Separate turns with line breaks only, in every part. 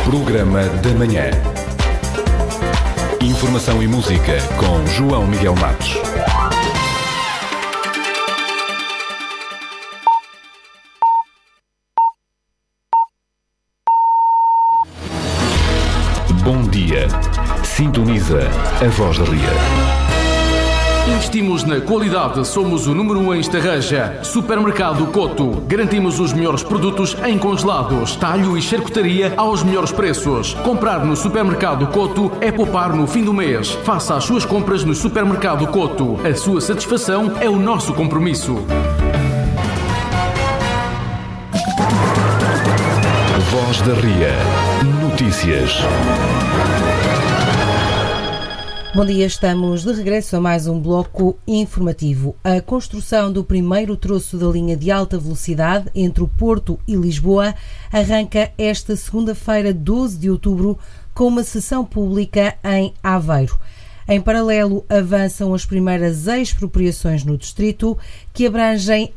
Programa da Manhã. Informação e música com João Miguel Matos. Bom dia. Sintoniza a Voz da Ria.
Investimos na qualidade, somos o número 1 em Estarreja. Supermercado Coto. Garantimos os melhores produtos em congelados, talho e charcutaria aos melhores preços. Comprar no Supermercado Coto é poupar no fim do mês. Faça as suas compras no Supermercado Coto. A sua satisfação é o nosso compromisso.
Voz da Ria. Notícias.
Bom dia, estamos de regresso a mais um bloco informativo. A construção do primeiro troço da linha de alta velocidade entre o Porto e Lisboa arranca esta segunda-feira, 12 de outubro, com uma sessão pública em Aveiro. Em paralelo, avançam as primeiras expropriações no distrito, que abrangem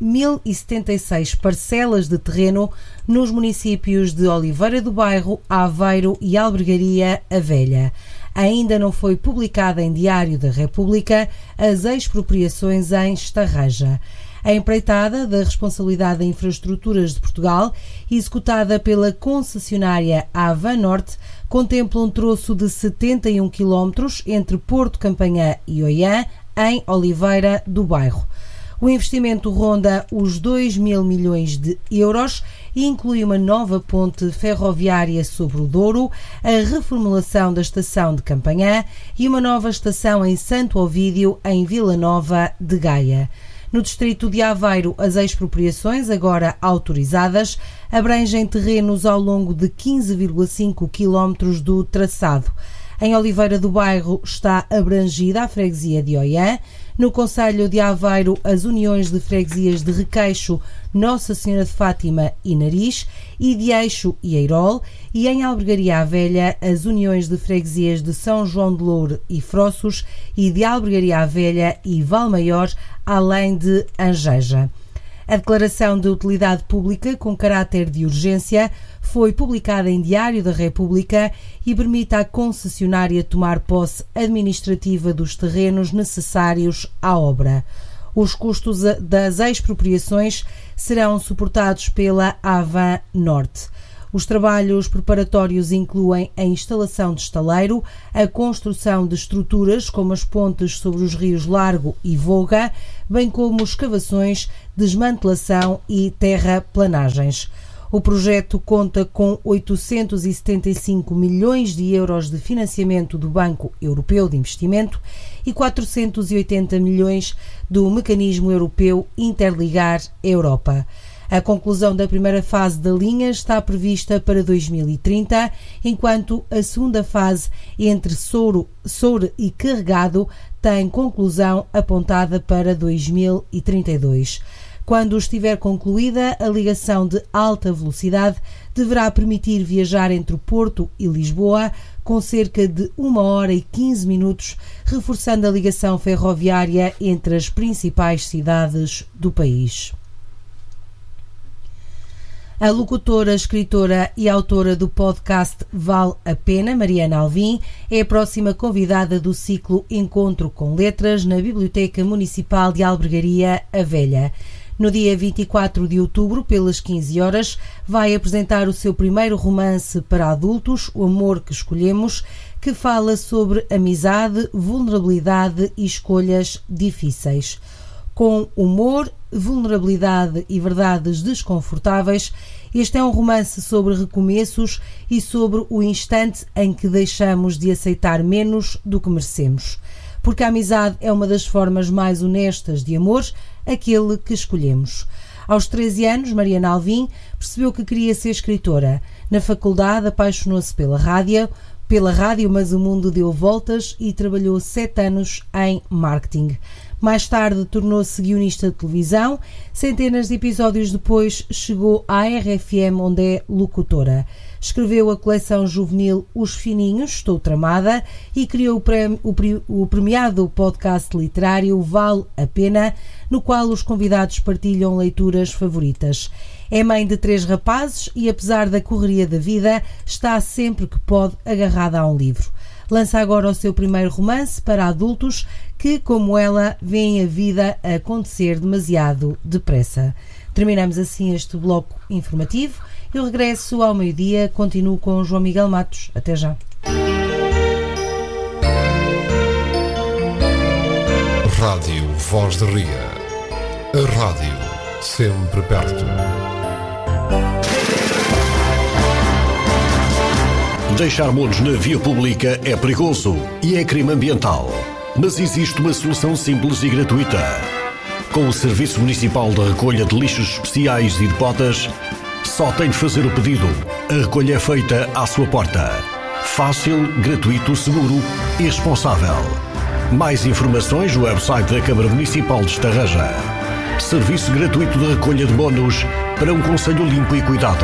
1076 parcelas de terreno nos municípios de Oliveira do Bairro, Aveiro e Albergaria a Velha. Ainda não foi publicada em Diário da República as expropriações em Estarreja. A empreitada da Responsabilidade de Infraestruturas de Portugal, executada pela concessionária Avan Norte, contempla um troço de 71 km entre Porto Campanhã e Oiã, em Oliveira do Bairro. O investimento ronda os 2 mil milhões de euros e inclui uma nova ponte ferroviária sobre o Douro, a reformulação da estação de Campanhã e uma nova estação em Santo Ovídio, em Vila Nova de Gaia. No distrito de Aveiro, as expropriações, agora autorizadas, abrangem terrenos ao longo de 15,5 km do traçado. Em Oliveira do Bairro está abrangida a freguesia de Oiã. No concelho de Aveiro, as uniões de freguesias de Requeixo, Nossa Senhora de Fátima e Nariz, e de Eixo e Eirol, e em Albergaria a Velha, as uniões de freguesias de São João de Loure e Frossos, e de Albergaria a Velha e Valmaior, além de Angeja. A declaração de utilidade pública com caráter de urgência foi publicada em Diário da República e permite à concessionária tomar posse administrativa dos terrenos necessários à obra. Os custos das expropriações serão suportados pela Avan Norte. Os trabalhos preparatórios incluem a instalação de estaleiro, a construção de estruturas como as pontes sobre os rios Largo e Voga, bem como escavações, desmantelação e terraplanagens. O projeto conta com 875 milhões de euros de financiamento do Banco Europeu de Investimento e 480 milhões do Mecanismo Europeu Interligar Europa. A conclusão da primeira fase da linha está prevista para 2030, enquanto a segunda fase, entre Soure e Carregado, tem conclusão apontada para 2032. Quando estiver concluída, a ligação de alta velocidade deverá permitir viajar entre o Porto e Lisboa com cerca de 1 hora e 15 minutos, reforçando a ligação ferroviária entre as principais cidades do país. A locutora, escritora e autora do podcast Vale a Pena, Mariana Alvim, é a próxima convidada do ciclo Encontro com Letras na Biblioteca Municipal de Albergaria a Velha. No dia 24 de outubro, pelas 15 horas, vai apresentar o seu primeiro romance para adultos, O Amor que Escolhemos, que fala sobre amizade, vulnerabilidade e escolhas difíceis. Com humor, vulnerabilidade e verdades desconfortáveis, este é um romance sobre recomeços e sobre o instante em que deixamos de aceitar menos do que merecemos. Porque a amizade é uma das formas mais honestas de amor, aquele que escolhemos. Aos 13 anos, Mariana Alvim percebeu que queria ser escritora. Na faculdade, apaixonou-se pela rádio, mas o mundo deu voltas e trabalhou 7 anos em marketing. Mais tarde tornou-se guionista de televisão. Centenas de episódios depois chegou à RFM, onde é locutora. Escreveu a coleção juvenil Os Fininhos, Estou Tramada, e criou o premiado podcast literário Vale a Pena, no qual os convidados partilham leituras favoritas. É mãe de 3 rapazes e, apesar da correria da vida, está sempre que pode agarrada a um livro. Lança agora o seu primeiro romance para adultos que, como ela, veem a vida a acontecer demasiado depressa. Terminamos assim este bloco informativo. Eu regresso ao meio-dia, continuo com João Miguel Matos. Até já.
Rádio Voz de Ria. A rádio sempre perto.
Deixar monos na via pública é perigoso e é crime ambiental. Mas existe uma solução simples e gratuita. Com o Serviço Municipal de Recolha de Lixos Especiais e de Botas, só tem de fazer o pedido. A recolha é feita à sua porta. Fácil, gratuito, seguro e responsável. Mais informações no website da Câmara Municipal de Estarreja. Serviço gratuito de recolha de monos para um concelho limpo e cuidado.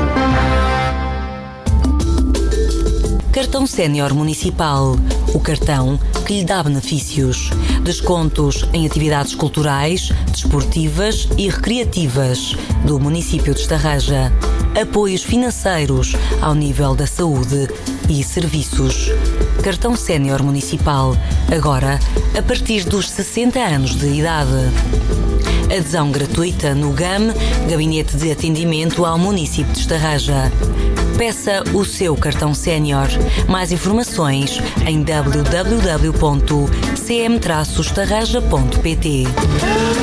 Cartão Sénior Municipal. O cartão que lhe dá benefícios. Descontos em atividades culturais, desportivas e recreativas do município de Estarreja. Apoios financeiros ao nível da saúde e serviços. Cartão Sénior Municipal. Agora, a partir dos 60 anos de idade. Adesão gratuita no GAM, Gabinete de Atendimento ao Município de Estarreja. Peça o seu cartão sénior. Mais informações em www.cm-estarreja.pt.